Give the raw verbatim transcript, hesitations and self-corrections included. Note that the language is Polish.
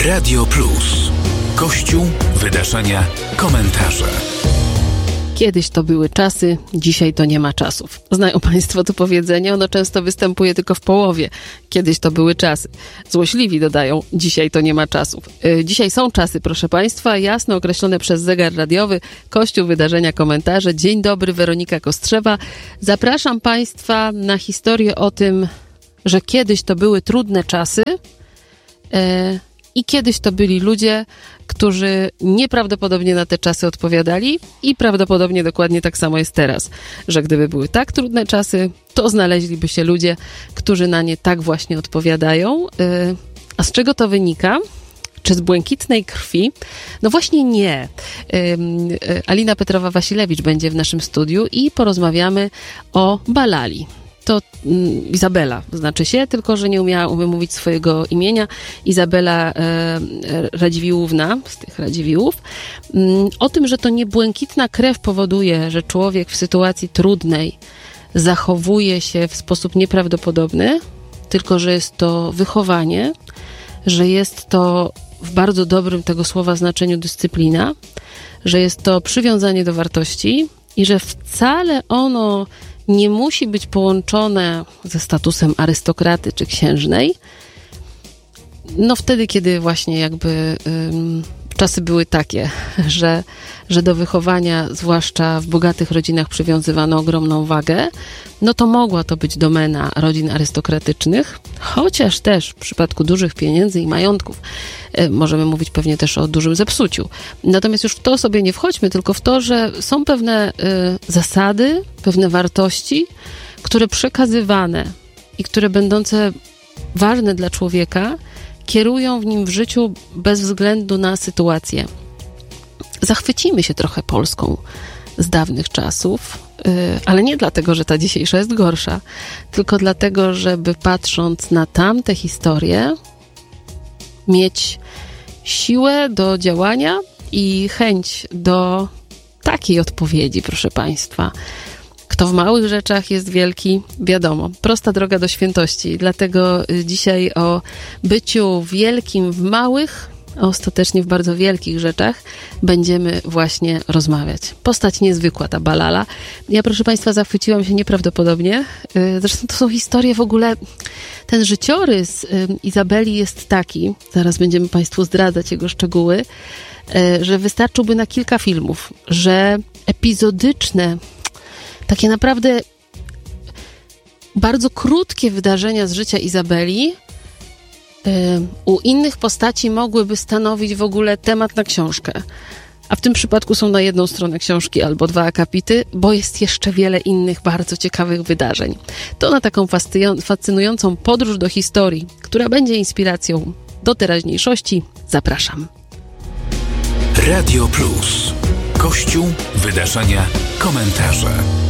Radio Plus. Kościół, wydarzenia, komentarze. Kiedyś to były czasy, dzisiaj to nie ma czasów. Znają Państwo to powiedzenie? Ono często występuje tylko w połowie. Kiedyś to były czasy. Złośliwi dodają, dzisiaj to nie ma czasów. Yy, dzisiaj są czasy, proszę Państwa, jasno określone przez zegar radiowy. Kościół, wydarzenia, komentarze. Dzień dobry, Weronika Kostrzewa. Zapraszam Państwa na historię o tym, że kiedyś to były trudne czasy yy, i kiedyś to byli ludzie, którzy nieprawdopodobnie na te czasy odpowiadali i prawdopodobnie dokładnie tak samo jest teraz, że gdyby były tak trudne czasy, to znaleźliby się ludzie, którzy na nie tak właśnie odpowiadają. A z czego to wynika? Czy z błękitnej krwi? No właśnie nie. Alina Petrowa-Wasilewicz będzie w naszym studiu i porozmawiamy o Balali. To mm, Izabela znaczy się, tylko że nie umiała wymówić swojego imienia. Izabela e, Radziwiłłówna, z tych Radziwiłłów. Mm, o tym, że to nie błękitna krew powoduje, że człowiek w sytuacji trudnej zachowuje się w sposób nieprawdopodobny, tylko że jest to wychowanie, że jest to w bardzo dobrym tego słowa znaczeniu dyscyplina, że jest to przywiązanie do wartości i że wcale ono nie musi być połączone ze statusem arystokraty czy księżnej. No wtedy, kiedy właśnie jakby ym, czasy były takie, że, że do wychowania, zwłaszcza w bogatych rodzinach, przywiązywano ogromną wagę, no to mogła to być domena rodzin arystokratycznych, chociaż też w przypadku dużych pieniędzy i majątków y, możemy mówić pewnie też o dużym zepsuciu. Natomiast już w to sobie nie wchodźmy, tylko w to, że są pewne y, zasady, pewne wartości, które przekazywane i które będące ważne dla człowieka, kierują w nim w życiu bez względu na sytuację. Zachwycimy się trochę Polską z dawnych czasów, yy, ale nie dlatego, że ta dzisiejsza jest gorsza, tylko dlatego, żeby patrząc na tamte historie, mieć siłę do działania i chęć do takiej odpowiedzi, proszę Państwa. Kto w małych rzeczach jest wielki, wiadomo, prosta droga do świętości. Dlatego dzisiaj o byciu wielkim w małych, a ostatecznie w bardzo wielkich rzeczach będziemy właśnie rozmawiać. Postać niezwykła ta Balala. Ja, proszę Państwa, zachwyciłam się nieprawdopodobnie. Zresztą to są historie w ogóle... Ten życiorys Izabeli jest taki, zaraz będziemy Państwu zdradzać jego szczegóły, że wystarczyłby na kilka filmów, że epizodyczne, takie naprawdę bardzo krótkie wydarzenia z życia Izabeli yy, u innych postaci mogłyby stanowić w ogóle temat na książkę. A w tym przypadku są na jedną stronę książki albo dwa akapity, bo jest jeszcze wiele innych bardzo ciekawych wydarzeń. To na taką fascynującą podróż do historii, która będzie inspiracją do teraźniejszości, zapraszam. Radio Plus. Kościół, wydarzenia, komentarze.